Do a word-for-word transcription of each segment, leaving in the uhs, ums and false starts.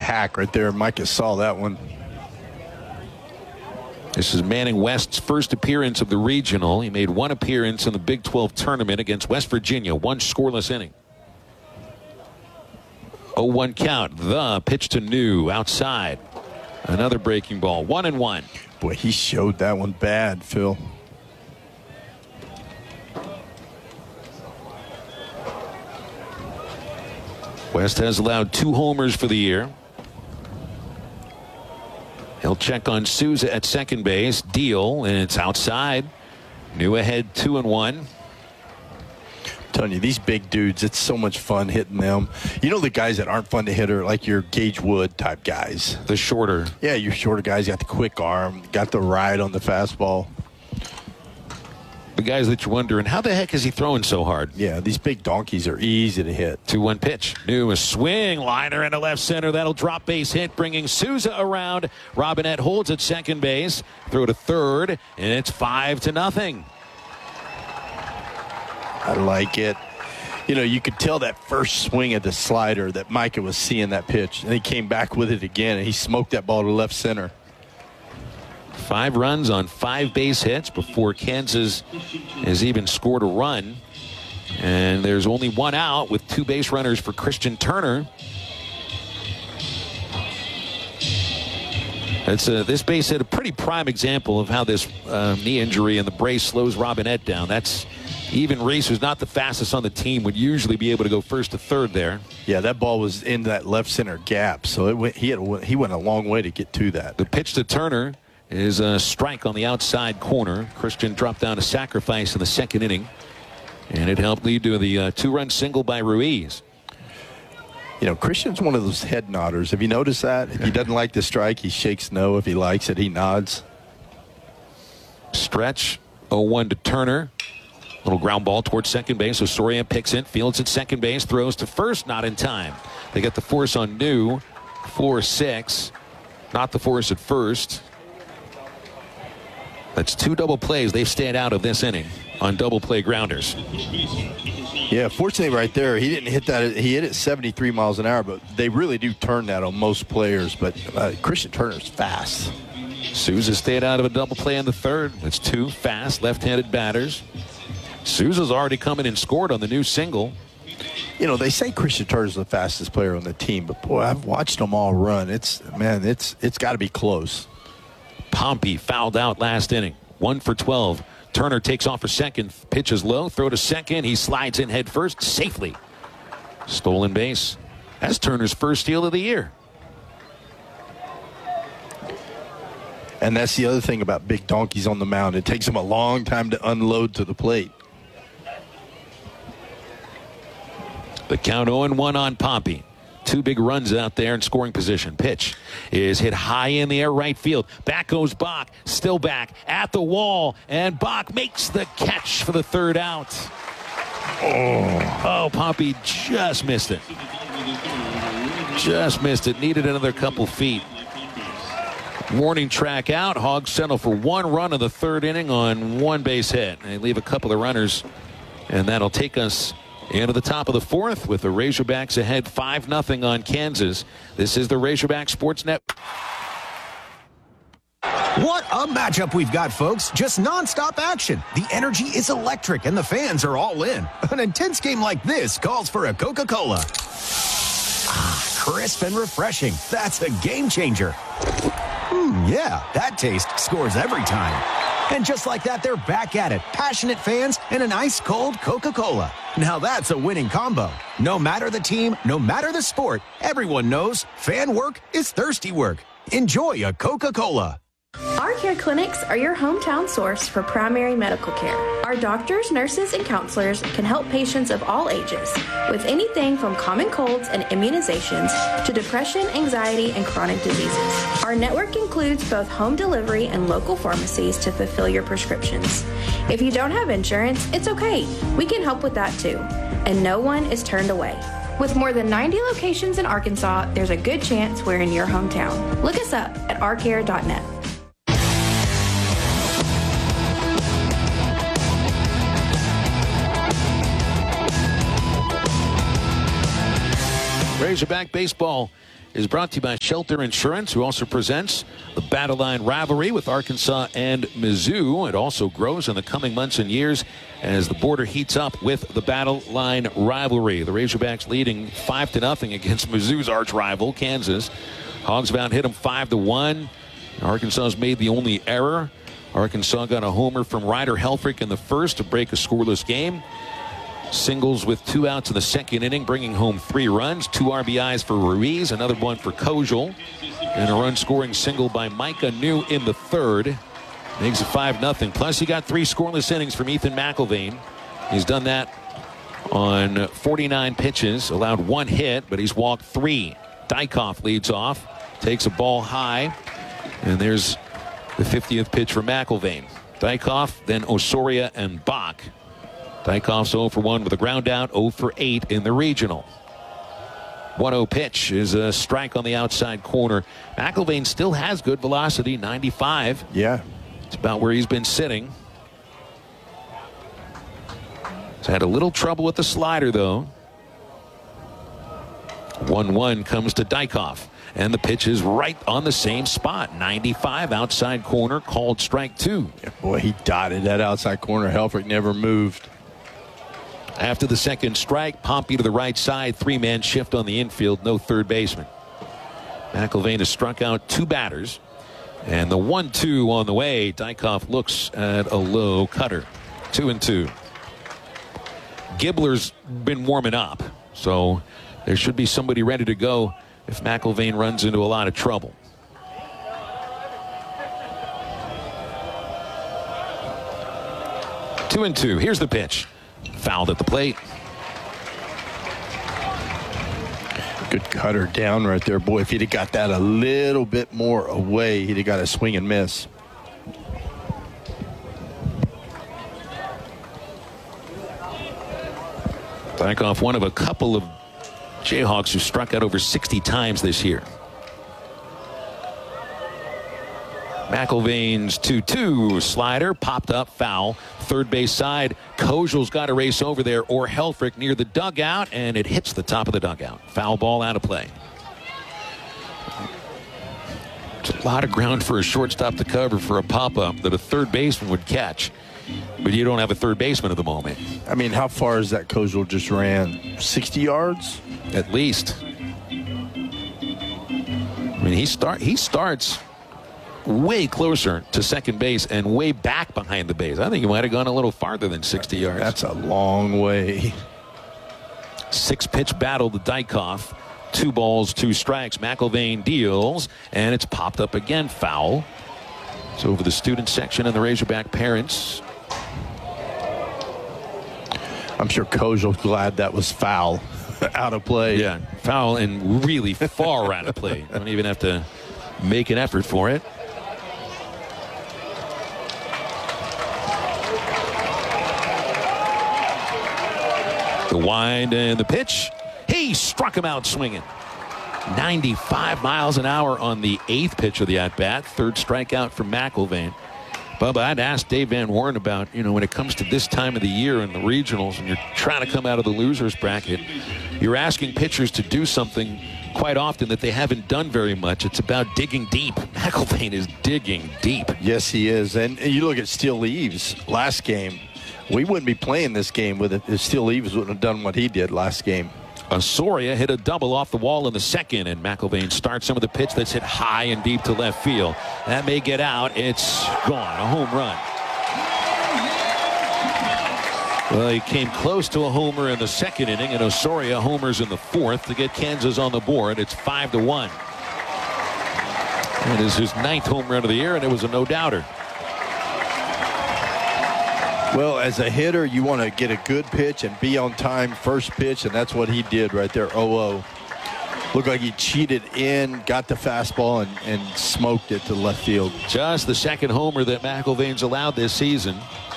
hack right there. Micah saw that one. This is Manning West's first appearance of the regional. He made one appearance in the Big twelve tournament against West Virginia. One scoreless inning. oh one count. The pitch to New outside. Another breaking ball. One and one. Boy, he showed that one bad, Phil. West has allowed two homers for the year. He'll check on Souza at second base. Deal, and it's outside. New ahead two and one. I'm telling you, these big dudes, it's so much fun hitting them. You know the guys that aren't fun to hit are like your Gage Wood type guys. The shorter. Yeah, your shorter guys got the quick arm, got the ride on the fastball. The guys that you're wondering, how the heck is he throwing so hard? Yeah, these big donkeys are easy to hit. two one pitch. New, a swing, liner into left center. That'll drop base hit, bringing Souza around. Robinette holds at second base. Throw to third, and it's five to nothing. I like it. You know, you could tell that first swing at the slider that Micah was seeing that pitch, and he came back with it again, and he smoked that ball to left center. Five runs on five base hits before Kansas has even scored a run. And there's only one out with two base runners for Christian Turner. It's a, this base hit a pretty prime example of how this uh, knee injury and the brace slows Robinette down. That's even Reese, who's not the fastest on the team, would usually be able to go first to third there. Yeah, that ball was in that left center gap, so it went, he, had, he went a long way to get to that. The pitch to Turner is a strike on the outside corner. Christian dropped down a sacrifice in the second inning, and it helped lead to the uh, two-run single by Ruiz. You know, Christian's one of those head nodders. Have you noticed that? If he doesn't like the strike, he shakes no. If he likes it, he nods. Stretch, oh one to Turner. Little ground ball towards second base. Osorio picks it, fields at second base, throws to first, not in time. They get the force on New, four six. Not the force at first. That's two double plays they've stayed out of this inning on double play grounders. Yeah, fortunately right there, he didn't hit that. He hit it seventy-three miles an hour, but they really do turn that on most players. But uh, Christian Turner's fast. Souza stayed out of a double play in the third. That's two fast left-handed batters. Souza's already come in and scored on the new single. You know, they say Christian Turner's the fastest player on the team, but boy, I've watched them all run. It's, man, it's it's got to be close. Pompey fouled out last inning. One for twelve. Turner takes off for second. Pitches low. Throw to second. He slides in head first safely. Stolen base. That's Turner's first steal of the year. And that's the other thing about big donkeys on the mound. It takes them a long time to unload to the plate. The count oh and one on Pompey. Two big runs out there in scoring position. Pitch is hit high in the air right field. Back goes Bach. Still back at the wall. And Bach makes the catch for the third out. Oh, oh Pompey just missed it. Just missed it. Needed another couple feet. Warning track out. Hogs settle for one run in the third inning on one base hit. They leave a couple of runners. And that'll take us into the top of the fourth with the Razorbacks ahead five nothing on Kansas. This is the Razorback Sports Network. What a matchup we've got, folks. Just nonstop action. The energy is electric and the fans are all in. An intense game like this calls for a Coca-Cola. Ah, crisp and refreshing. That's a game changer. Hmm, yeah, that taste scores every time. And just like that, they're back at it. Passionate fans and an ice-cold Coca-Cola. Now that's a winning combo. No matter the team, no matter the sport, everyone knows fan work is thirsty work. Enjoy a Coca-Cola. Our care clinics are your hometown source for primary medical care. Our doctors, nurses, and counselors can help patients of all ages with anything from common colds and immunizations to depression, anxiety, and chronic diseases. Our network includes both home delivery and local pharmacies to fulfill your prescriptions. If you don't have insurance, it's okay. We can help with that too. And no one is turned away. With more than ninety locations in Arkansas, there's a good chance we're in your hometown. Look us up at our care dot net. Razorback baseball is brought to you by Shelter Insurance, who also presents the Battle Line rivalry with Arkansas and Mizzou. It also grows in the coming months and years as the border heats up with the Battle Line rivalry. The Razorbacks leading five to nothing against Mizzou's arch rival, Kansas. Hogs Bound hit them five to one. Arkansas's made the only error. Arkansas got a homer from Ryder Helfrich in the first to break a scoreless game. Singles with two outs in the second inning, bringing home three runs. Two R B Is for Ruiz, another one for Kojal. And a run-scoring single by Micah New in the third. Makes it five nothing. Plus, he got three scoreless innings from Ethan McIlvaine. He's done that on forty-nine pitches, allowed one hit, but he's walked three. Dykoff leads off, takes a ball high, and there's the fiftieth pitch for McIlvaine. Dykoff, then Osoria and Bach. Dykoff's oh for one with a ground out, oh for eight in the regional. one oh pitch is a strike on the outside corner. McIlvaine still has good velocity, ninety-five. Yeah. It's about where he's been sitting. He's had a little trouble with the slider, though. one one comes to Dykoff. And the pitch is right on the same spot. ninety-five outside corner, called strike two. Yeah, boy, he dotted that outside corner. Helfrich never moved. After the second strike, Pompey to the right side. Three-man shift on the infield. No third baseman. McIlvaine has struck out two batters. And the one two on the way. Dykoff looks at a low cutter. Two and two. Gibbler's been warming up. So there should be somebody ready to go if McIlvaine runs into a lot of trouble. Two and two. Here's the pitch. Fouled at the plate. Good cutter down right there. Boy, if he'd have got that a little bit more away, he'd have got a swing and miss. Dykoff, one of a couple of Jayhawks who struck out over sixty times this year. McIlvaine's two two slider popped up, foul. Third base side. Kojal's got a race over there, or Helfrich near the dugout, and it hits the top of the dugout. Foul ball, out of play. It's a lot of ground for a shortstop to cover for a pop-up that a third baseman would catch. But you don't have a third baseman at the moment. I mean, how far is that Kojal just ran? sixty yards? At least. I mean, he start he starts way closer to second base and way back behind the base. I think he might have gone a little farther than sixty yards. That's a long way. Six pitch battle to Dykoff. Two balls, two strikes. McIlvaine deals, and it's popped up again. Foul. It's over the student section and the Razorback parents. I'm sure Kojal's glad that was foul. Out of play. Yeah, foul and really far out of play. Don't even have to make an effort for it. The wind and the pitch. He struck him out swinging. ninety-five miles an hour on the eighth pitch of the at-bat. Third strikeout for McIlvaine. Bubba, I'd asked Dave Van Horn about, you know, when it comes to this time of the year in the regionals and you're trying to come out of the losers bracket, you're asking pitchers to do something quite often that they haven't done very much. It's about digging deep. McIlvaine is digging deep. Yes, he is. And you look at Steele Eaves last game. We wouldn't be playing this game with it if Steele Eaves wouldn't have done what he did last game. Osoria hit a double off the wall in the second, and McIlvaine starts some of the pitch that's hit high and deep to left field. That may get out. It's gone. A home run. Well, he came close to a homer in the second inning, and Osoria homers in the fourth to get Kansas on the board. It's five to one. It is his ninth home run of the year, and it was a no-doubter. Well, as a hitter, you want to get a good pitch and be on time first pitch, and that's what he did right there. oh oh. Looked like he cheated in, got the fastball, and, and smoked it to left field. Just the second homer that McIlvaine's allowed this season.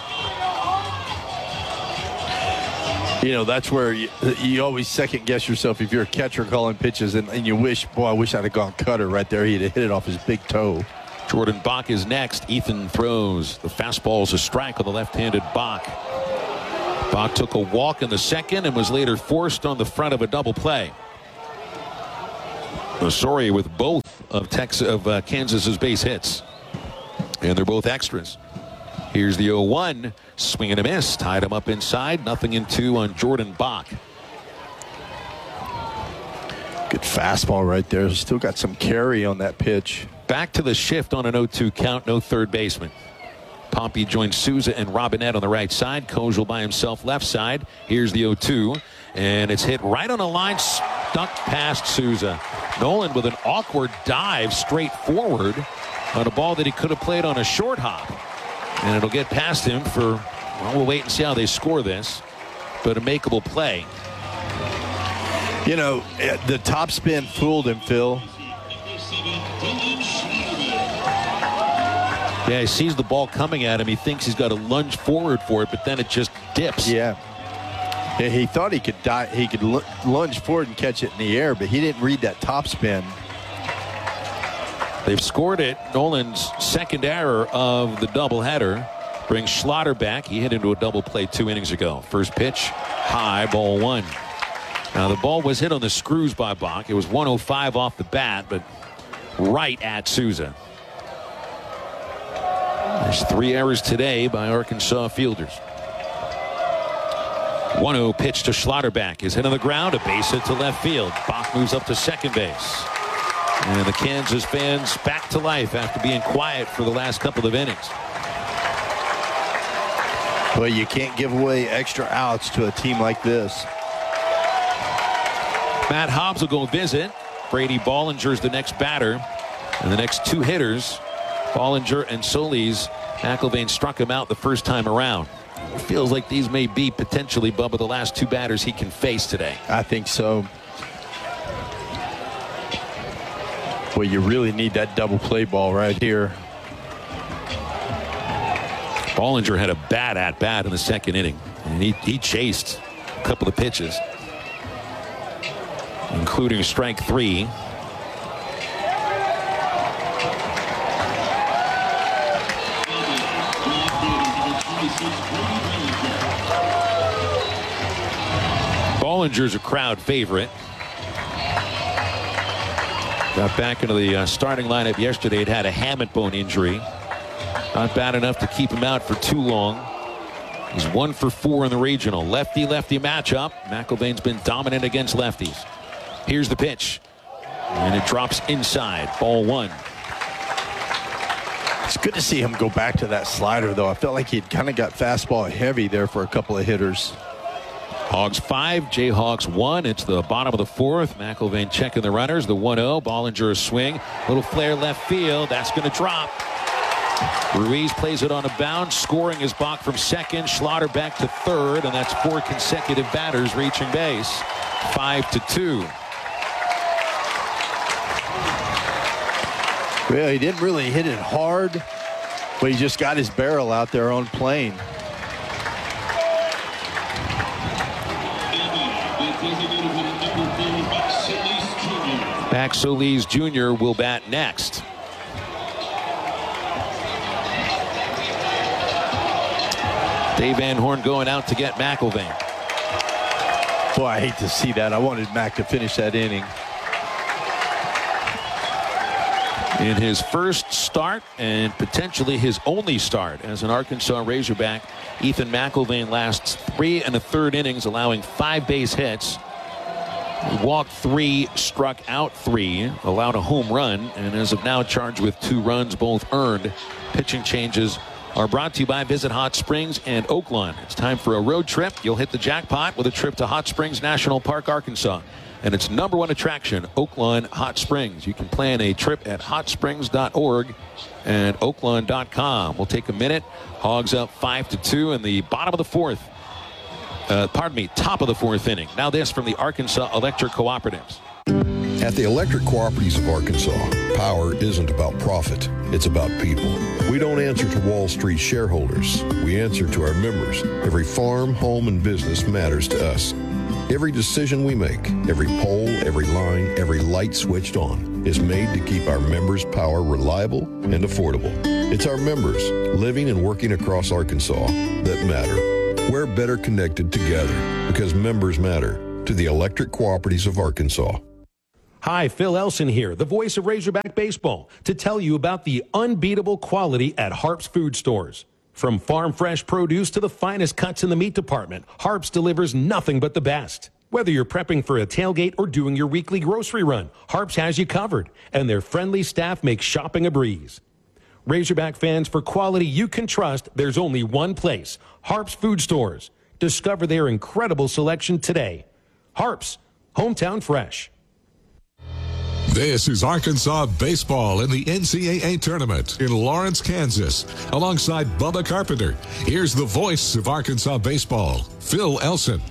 You know, that's where you, you always second-guess yourself if you're a catcher calling pitches, and, and you wish, boy, I wish I'd have gone cutter right there. He'd have hit it off his big toe. Jordan Bach is next. Ethan throws. The fastball is a strike on the left-handed Bach. Bach took a walk in the second and was later forced on the front of a double play. Osorio with both of Texas of uh, Kansas's base hits, and they're both extras. Here's the oh one, swing and a miss, tied him up inside. Nothing in two on Jordan Bach. Good fastball right there. Still got some carry on that pitch. Back to the shift on an oh two count. No third baseman. Pompey joins Souza and Robinette on the right side. Kojal by himself left side. Here's the oh two. And it's hit right on the line, stuck past Souza. Nolan with an awkward dive straight forward on a ball that he could have played on a short hop. And it'll get past him for, well, we'll wait and see how they score this. But a makeable play. You know, the topspin fooled him, Phil. Yeah, he sees the ball coming at him. He thinks he's got to lunge forward for it, but then it just dips. Yeah. Yeah, he thought he could die, he could lunge forward and catch it in the air, but he didn't read that topspin. They've scored it. Nolan's second error of the doubleheader brings Schlatter back. He hit into a double play two innings ago. First pitch, high, ball one. Now, the ball was hit on the screws by Bach. It was one oh five off the bat, but right at Souza. There's three errors today by Arkansas fielders. one oh pitch to Schlotterback is hit on the ground, a base hit to left field. Bach moves up to second base. And the Kansas fans back to life after being quiet for the last couple of innings. Well, you can't give away extra outs to a team like this. Matt Hobbs will go visit. Brady Bollinger's the next batter. And the next two hitters, Bollinger and Solis, McIlvaine struck him out the first time around. It feels like these may be potentially, Bubba, the last two batters he can face today. I think so. Well, you really need that double play ball right here. Bollinger had a bad at-bat in the second inning. And he, he chased a couple of pitches, including strike three. Bollinger's a crowd favorite. Got back into the uh, starting lineup yesterday. He'd had a hamate bone injury. Not bad enough to keep him out for too long. He's one for four in the regional. Lefty-lefty matchup. McIlvaine's been dominant against lefties. Here's the pitch. And it drops inside. Ball one. It's good to see him go back to that slider, though. I felt like he'd kind of got fastball heavy there for a couple of hitters. Hogs five, Jayhawks one. It's the bottom of the fourth. McIlvaine checking the runners. The one oh. Bollinger a swing. Little flare left field. That's going to drop. Ruiz plays it on a bound. Scoring is Bach from second. Schlatter back to third. And that's four consecutive batters reaching base. Five to two. Well, he didn't really hit it hard, but he just got his barrel out there on plane. Max Solis Junior will bat next. Dave Van Horn going out to get McIlvaine. Boy, I hate to see that. I wanted Mac to finish that inning. In his first start and potentially his only start as an Arkansas Razorback, Ethan McIlvaine lasts three and a third innings, allowing five base hits. He walked three, struck out three, allowed a home run, and as of now charged with two runs, both earned. Pitching changes are brought to you by Visit Hot Springs and Oaklawn. It's time for a road trip. You'll hit the jackpot with a trip to Hot Springs National Park, Arkansas. And its number one attraction, Oaklawn Hot Springs. You can plan a trip at hot springs dot org and oaklawn dot com. We'll take a minute. Hogs up five to two in the bottom of the fourth. Uh, pardon me, top of the fourth inning. Now this from the Arkansas Electric Cooperatives. At the Electric Cooperatives of Arkansas, power isn't about profit. It's about people. We don't answer to Wall Street shareholders. We answer to our members. Every farm, home, and business matters to us. Every decision we make, every pole, every line, every light switched on is made to keep our members' power reliable and affordable. It's our members living and working across Arkansas that matter. We're better connected together because members matter to the Electric Cooperatives of Arkansas. Hi, Phil Elson here, the voice of Razorback Baseball, to tell you about the unbeatable quality at Harps Food Stores. From farm fresh produce to the finest cuts in the meat department, Harps delivers nothing but the best. Whether you're prepping for a tailgate or doing your weekly grocery run, Harps has you covered, and their friendly staff makes shopping a breeze. Razorback fans, for quality you can trust, there's only one place, Harps Food Stores. Discover their incredible selection today. Harps, hometown fresh. This is Arkansas baseball in the N C double A tournament in Lawrence, Kansas. Alongside Bubba Carpenter, here's the voice of Arkansas baseball, Phil Elson.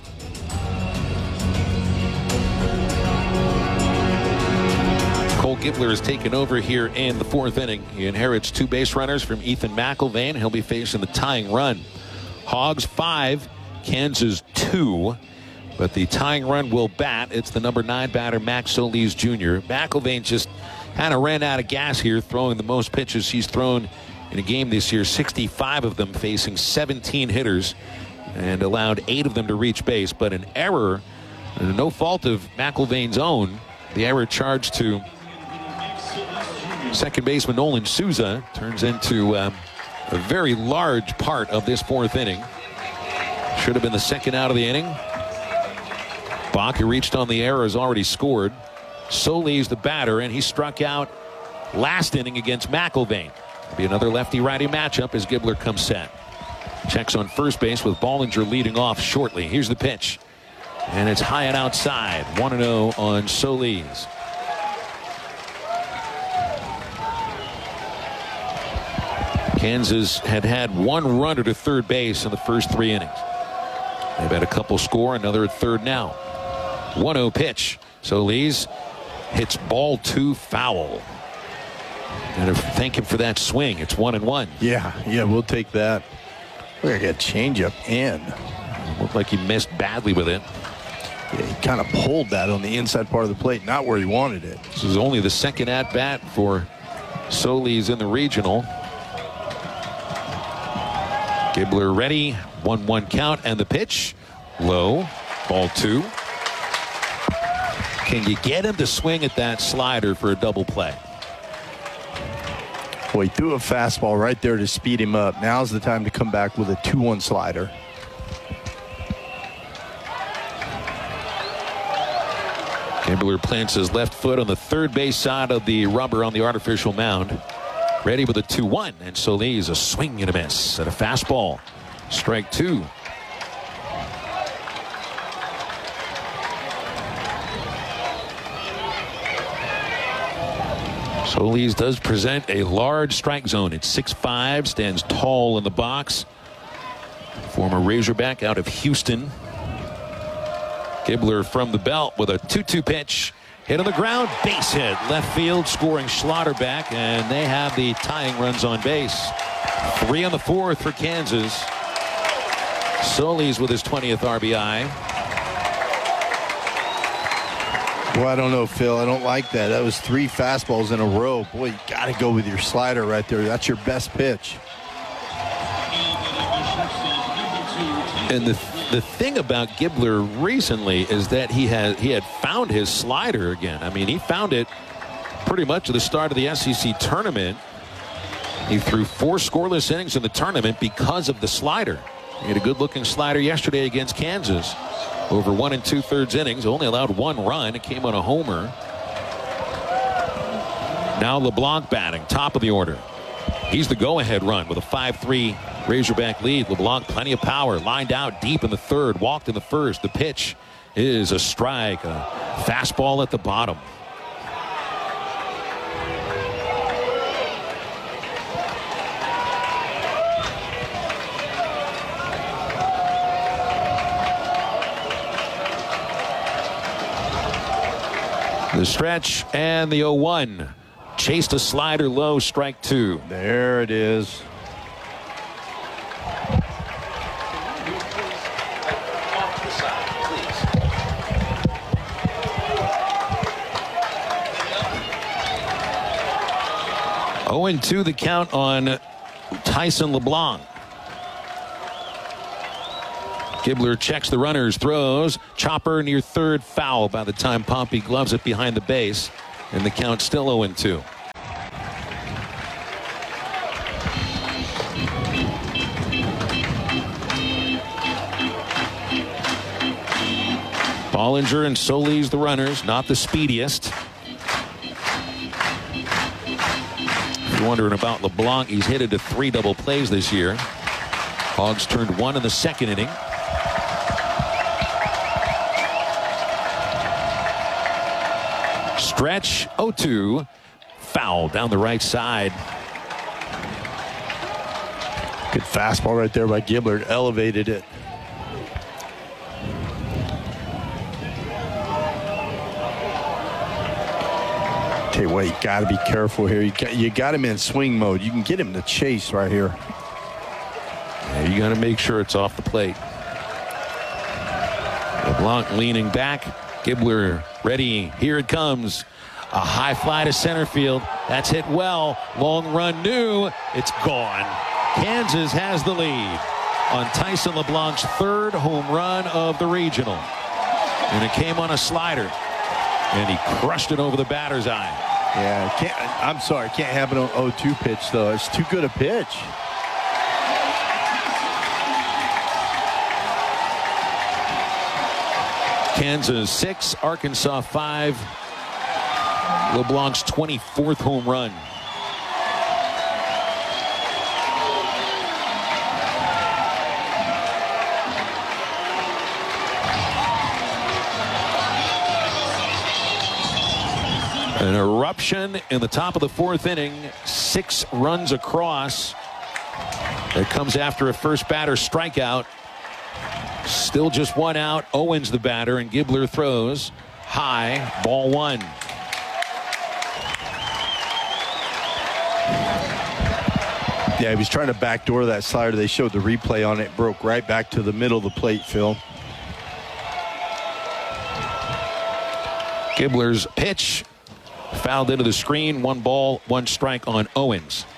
Cole Gibler has taken over here in the fourth inning. He inherits two base runners from Ethan McIlvain. He'll be facing the tying run. Hogs five, Kansas two. But the tying run will bat. It's the number nine batter, Max Solis Junior McIlvain just kind of ran out of gas here, throwing the most pitches he's thrown in a game this year, sixty-five of them, facing seventeen hitters, and allowed eight of them to reach base. But an error, no fault of McIlvain's own, the error charged to second baseman Nolan Souza turns into um, a very large part of this fourth inning. Should have been the second out of the inning. Bach, who reached on the error, has already scored. Solis the batter, and he struck out last inning against McIlvain. It'll be another lefty-righty matchup as Gibler comes set. Checks on first base with Bollinger leading off shortly. Here's the pitch. And it's high and outside. one and oh on Solis. Kansas had had one runner to third base in the first three innings. They've had a couple score, another at third now. one oh pitch. Solis hits ball two foul. And thank him for that swing. It's one and one. Yeah, yeah, we'll take that. We're going to get changeup in. Looked like he missed badly with it. Yeah, he kind of pulled that on the inside part of the plate, not where he wanted it. This is only the second at bat for Solis in the regional. Gibler ready. one one count, and the pitch. Low. Ball two. Can you get him to swing at that slider for a double play? Well, he threw a fastball right there to speed him up. Now's the time to come back with a two one slider. Gibler plants his left foot on the third base side of the rubber on the artificial mound. Ready with a two one, and Solis a swing and a miss at a fastball. Strike two. Solis does present a large strike zone. It's six five, stands tall in the box. Former Razorback out of Houston. Gibler from the belt with a two two pitch. Hit on the ground, base hit. Left field, scoring Schlotterbeck, and they have the tying runs on base. Three on the fourth for Kansas. Solis with his twentieth R B I. Well, I don't know, Phil. I don't like that. That was three fastballs in a row. Boy, you got to go with your slider right there. That's your best pitch. And the the thing about Gibler recently is that he has he had found his slider again. I mean, he found it pretty much at the start of the S E C tournament. He threw four scoreless innings in the tournament because of the slider. He had a good-looking slider yesterday against Kansas. Over one and two-thirds innings, only allowed one run. It came on a homer. Now LeBlanc batting, top of the order. He's the go-ahead run with a five three Razorback lead. LeBlanc, plenty of power, lined out deep in the third, walked in the first. The pitch is a strike, a fastball at the bottom. The stretch and the oh one. Chased a slider low, strike two. There it is. oh and two the count on Tyson LeBlanc. Gibler checks the runners, throws. Chopper near third, foul by the time Pompey gloves it behind the base. And the count still oh and two. Bollinger and Solis the runners, not the speediest. If you're wondering about LeBlanc, he's hit into three double plays this year. Hogs turned one in the second inning. Stretch oh two, foul down the right side. Good fastball right there by Gibler. Elevated it. Tell you what, you got to be careful here. You got, you got him in swing mode. You can get him to chase right here. Yeah, you got to make sure it's off the plate. LeBlanc leaning back. Gibler ready. Here it comes. A high fly to center field. That's hit well. Long run new. It's gone. Kansas has the lead on Tyson LeBlanc's third home run of the regional. And it came on a slider. And he crushed it over the batter's eye. Yeah, can't, I'm sorry. Can't have it on oh two pitch, though. It's too good a pitch. Kansas six, Arkansas five. LeBlanc's twenty-fourth home run. An eruption in the top of the fourth inning. Six runs across. It comes after a first batter strikeout. Still just one out. Owens the batter, and Gibler throws high. Ball one. Yeah, he was trying to backdoor that slider. They showed the replay on it. Broke right back to the middle of the plate, Phil. Gibler's pitch fouled into the screen. One ball, one strike on Owens.